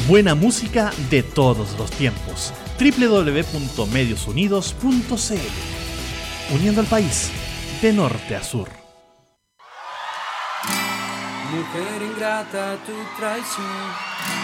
Buena música de todos los tiempos. www.mediosunidos.cl. Uniendo al país de norte a sur. Mujer ingrata, tu traición